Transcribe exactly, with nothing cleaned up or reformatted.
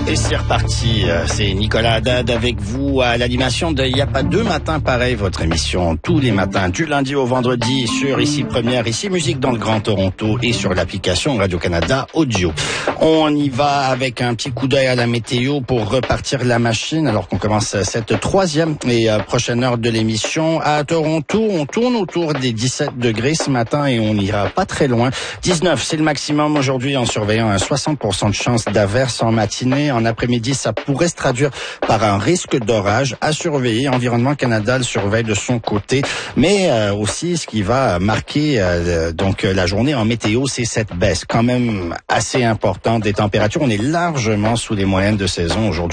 Et c'est reparti, c'est Nicolas Haddad avec vous à l'animation de Il n'y a pas deux matins pareils, votre émission tous les matins, du lundi au vendredi sur Ici Première, Ici Musique dans le Grand Toronto et sur l'application Radio-Canada Audio. On y va avec un petit coup d'œil à la météo pour repartir la machine alors qu'on commence cette troisième et prochaine heure de l'émission. À Toronto, on tourne autour des dix-sept degrés ce matin et on n'ira pas très loin. dix-neuf, c'est le maximum aujourd'hui en surveillant un soixante pour cent de chance d'averse en matinée. En après-midi, ça pourrait se traduire par un risque d'orage à surveiller. Environnement Canada le surveille de son côté. Mais euh, aussi, ce qui va marquer euh, donc la journée en météo, c'est cette baisse quand même assez importante des températures. On est largement sous les moyennes de saison aujourd'hui.